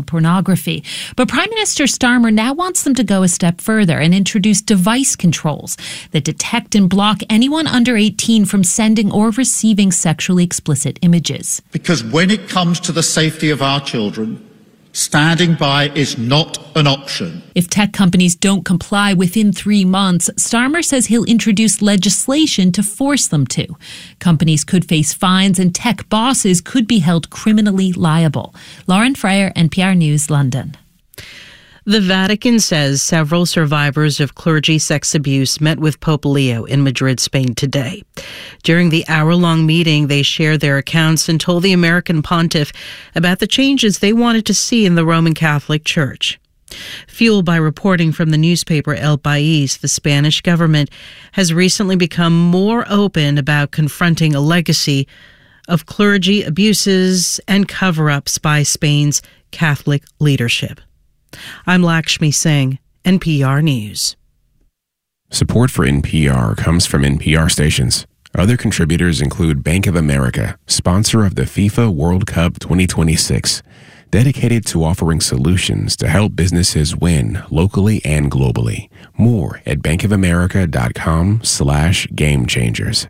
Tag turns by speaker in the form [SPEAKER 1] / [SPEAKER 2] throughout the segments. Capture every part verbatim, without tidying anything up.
[SPEAKER 1] pornography. But Prime Minister Starmer now wants them to go a step further and introduce device controls that detect and block anyone under eighteen from sending or receiving sexually explicit images.
[SPEAKER 2] Because when it comes to the safety of our children, standing by is not an option.
[SPEAKER 1] If tech companies don't comply within three months, Starmer says he'll introduce legislation to force them to. Companies could face fines and tech bosses could be held criminally liable. Lauren Fryer, N P R News, London.
[SPEAKER 3] The Vatican says several survivors of clergy sex abuse met with Pope Leo in Madrid, Spain today. During the hour-long meeting, they shared their accounts and told the American pontiff about the changes they wanted to see in the Roman Catholic Church. Fueled by reporting from the newspaper El País, the Spanish government has recently become more open about confronting a legacy of clergy abuses and cover-ups by Spain's Catholic leadership. I'm Lakshmi Singh, N P R News.
[SPEAKER 4] Support for N P R comes from N P R stations. Other contributors include Bank of America, sponsor of the FIFA World Cup twenty twenty-six, dedicated to offering solutions to help businesses win locally and globally. More at bankofamerica.com slash game changers.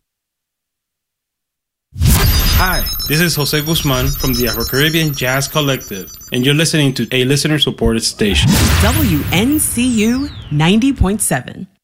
[SPEAKER 5] Hi, this is Jose Guzman from the Afro-Caribbean Jazz Collective, and you're listening to a listener-supported station.
[SPEAKER 6] W N C U ninety point seven.